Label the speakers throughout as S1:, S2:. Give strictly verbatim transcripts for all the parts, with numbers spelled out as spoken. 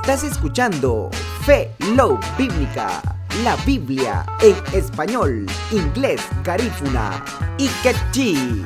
S1: Estás escuchando Fe Love Bíblica, la Biblia en español, inglés, garífuna y quechí.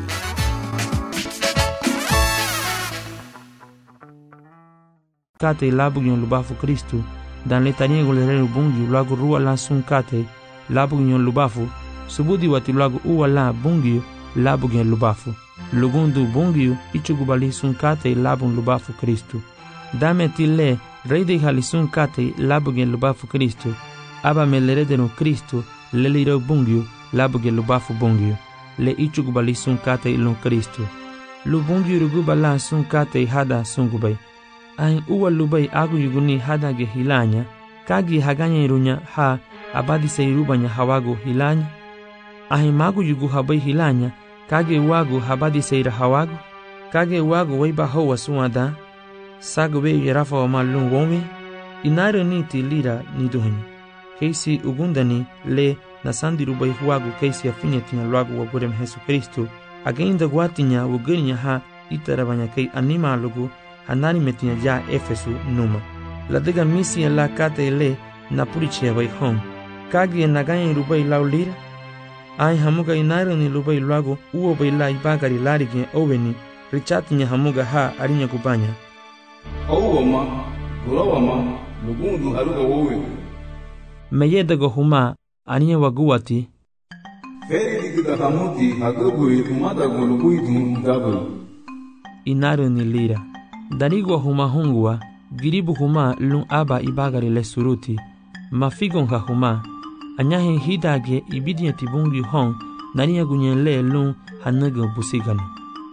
S2: Kate labu yon lubafu Kristu dan letania golerero bungi lagu rua langsung kate labu yon lubafu subudi wati lagu uwa la bungi labu yon lubafu lugundu bungi ichugubali sun kate labu lubafu Kristu dame tile reide hali sun kate labu yon lubafu Kristu aba melerede Kristu leliro bungi labu yon lubafu bungi le ichugubali sun kate ilon Kristu lu bungi rugubala sun kate hada sungubai ahin uwa lubai agu yuguni hada ge hilanya kagi haganya irunya ha abadi seirubanya hawago hilanya ahin magu yugu habai hilanya kage wagu habadi seira hawago kage wagu waiba hawa suada sagu be yarafa wa malun wome inaro niti lira niduhnya keisi ugundani le nasandi rubai huwagu keisi afinya tinya luagu wa burem Jesu Kristu agenda guatinya wugirinya ha itarabanya kei anima lugu hanani metinha ja Efesu numa ladega misi la kate le na purichia bai hong kagi na ganyi rubai laulira ai hamuga inairo ni rubai lago uo bai la ibagari lari gen oveni richatinya hamuga ha arinya kubanya
S3: owo ma gulawa ma lugundu haruga wowe
S2: meyeda go huma arinya waguati
S3: feri digida hamuti hagobu tumada go luguidu gabu
S2: inairo ni lira Darigwa huma hungwa, giribu huma lun aba ibagari le suruti, mafigon ha huma, anyahin hidage ibidiya tibungi hong, nariya gunyen le lun hanaga busigano.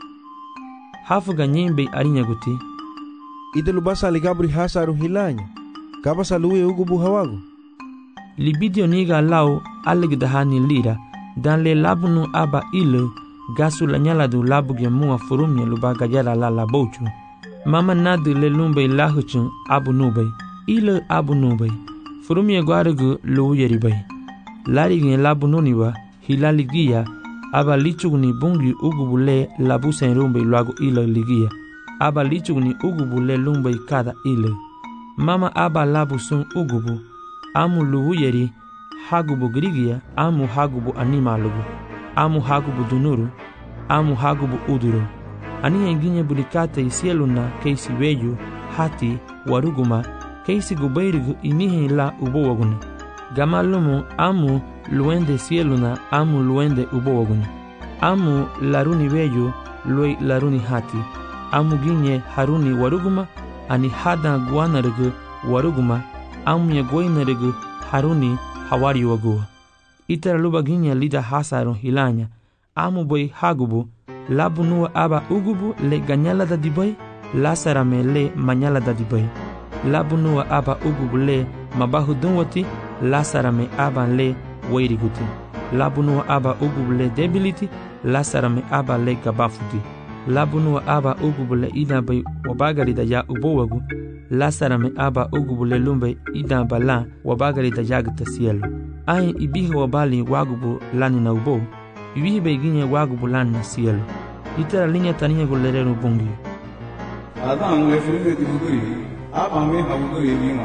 S2: Hafuga nyembe arinya guti.
S4: Ide lubasa ligabri hasaru hilanya, kabasa luwe ugu buhawago.
S2: Libidio niga lau alegdahani lira, dan le labunu aba ilu, gasu la nyaladu labu gemua furumya lubaga yala la labochu. Mama nadu le lumbai lahuchun abu nubai, ilo abu nubai, furumia guaragu lu yeribai. Larigin labu nuniwa, hilaligia, aba lichugni bungi ugubule labu sen rumbai luagu ilo ligia, aba lichugni ugubule lumbai kada ilo. Mama aba labu sun ugubu, amu lu yeri, hagubu grigia, amu hagubu animalugu, amu hagubu dunuru, amu hagubu uduru. Aniya inginya bulikata isieluna keisi weyu, hati, waruguma, keisi gubairigu inihe la ubowaguna. Gamalumu amu luende sieluna amu luende ubowaguna. Amu laruni weyu, lue laruni hati. Amu ginye haruni waruguma, ani hada guanarigu waruguma, amu ya guainarigu haruni hawari wagua. Itara luba ginye lida hasaron hilanya, amu boy hagubu, labu nuwa aba ugubu le ganyala da dibai, lasarame le manyala da dibai. Labu nuwa aba ugubu le mabahu dunwati, lasarame aba le wairiguti. Labu nuwa aba ugubu le debility, lasarame aba le gabafuti. Labu nuwa aba ugubu le idabai wabagari da ya ubowagu, lasarame aba ugubu le lumbe idabala wabagari da yagta sielu. Ayin ibihi wabali wagubu lani na ubo, ibihi beginye wagubu lani na sielu. Itara linya taniya golerero bungi.
S3: Adan le frire tibuguri, aba me habuguri bima.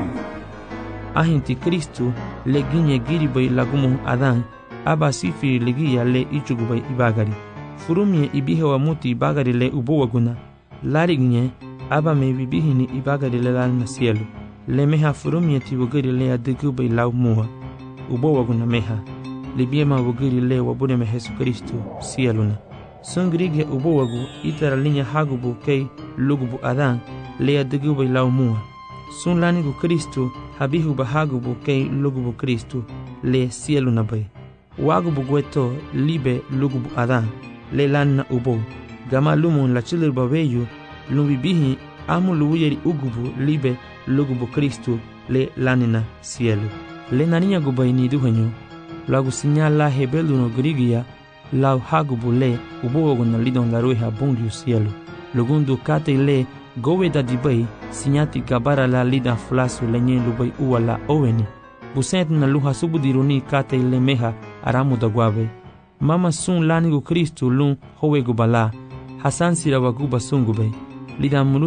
S2: Ahinti Kristu le ginye giribai lagumu adan, aba sifiri legia le ichugubai ibagari. Furumye ibihe wa muti ibagari le ubowaguna. Lari ginye, aba me bibihini ibagari le lal na sielu. Le meha furumye tibuguri le adigubai lau muha. Ubowaguna meha. Libiema wuguri le wabudeme Jesu Kristu sieluna. Sungrige ubowagu itara linya hagubu kei lugubu adan lea degubai lau mua. Sun lanigu Kristu habihu bahagubu kei lugubu Kristu le sielu nabai. Wagubu gueto libe lugubu adan le lanna ubo. Gama lumun la chilir babeyu lumbibihi amu luuyeri ugubu libe lugubu Kristu le lanina sielu. Le naninya gubai ni duhenyo. Lagu sinyala hebelu no grigia lau hagubu le ubowagu na lidon la rueha bungiu sielu. Lugundu kate le gowe da dibai sinyati kabara la lida flasu lenye lubai uwa la oweni. Busent na luha subudiruni kate le meha aramu da guave. Mama sun lanigu Kristu lun howegu bala. Hasan sirawaguba sungube. Lida